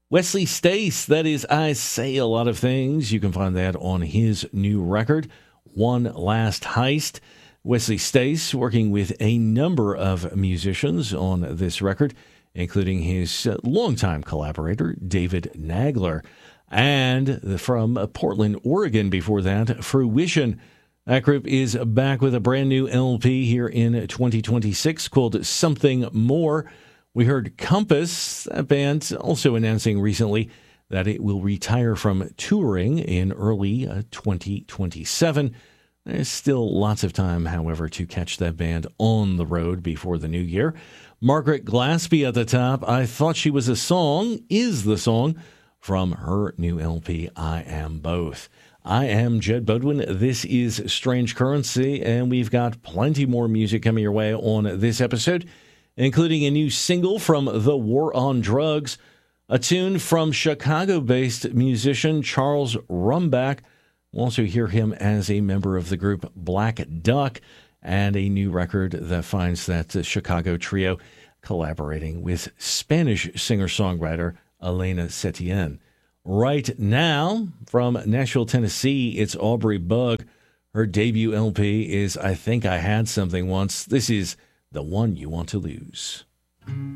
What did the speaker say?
Wesley Stace, that is I Say a Lot of Things. You can find that on his new record, One Last Heist. Wesley Stace working with a number of musicians on this record, including his longtime collaborator, David Nagler. And from Portland, Oregon before that, Fruition. That group is back with a brand new LP here in 2026 called Something More. We heard Compass, that band also announcing recently that it will retire from touring in early 2027. There's still lots of time, however, to catch that band on the road before the new year. Margaret Glaspie at the top. I Thought She Was a Song is the song from her new LP, I Am Both. I am Jed Bodwin. This is Strange Currency, and we've got plenty more music coming your way on this episode, including a new single from The War on Drugs, a tune from Chicago-based musician Charles Rumbach. We'll also hear him as a member of the group Black Duck, and a new record that finds that Chicago trio collaborating with Spanish singer-songwriter Elena Setien. Right now, from Nashville, Tennessee, it's Aubrey Bug. Her debut LP is I Think I Had Something Once. This is The One You Want to Lose.